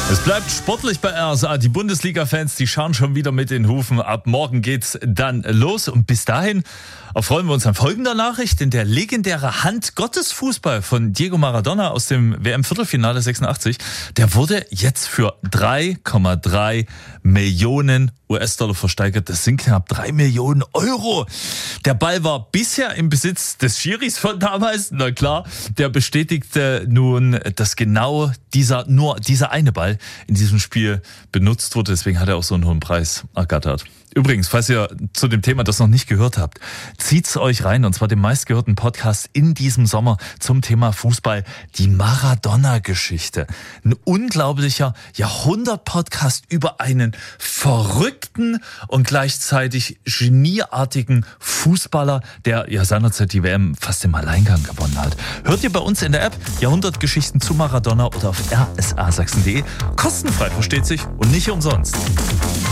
Es bleibt sportlich bei RSA. Die Bundesliga-Fans, die schauen schon wieder mit den Hufen. Ab morgen geht's dann los. Und bis dahin erfreuen wir uns an folgender Nachricht. Denn der legendäre Hand-Gottes-Fußball von Diego Maradona aus dem WM-Viertelfinale 86, der wurde jetzt für 3,3 Millionen US-Dollar versteigert. Das sind knapp 3 Millionen Euro. Der Ball war bisher im Besitz des Schiris von damals. Na klar, der bestätigte nun, dass genau dieser eine Ball in diesem Spiel benutzt wurde. Deswegen hat er auch so einen hohen Preis ergattert. Übrigens, falls ihr zu dem Thema das noch nicht gehört habt, zieht's euch rein, und zwar den meistgehörten Podcast in diesem Sommer zum Thema Fußball, die Maradona-Geschichte. Ein unglaublicher Jahrhundert-Podcast über einen verrückten und gleichzeitig genieartigen Fußballer, der ja seinerzeit die WM fast im Alleingang gewonnen hat. Hört ihr bei uns in der App Jahrhundertgeschichten zu Maradona oder auf rsasachsen.de. Kostenfrei, versteht sich, und nicht umsonst.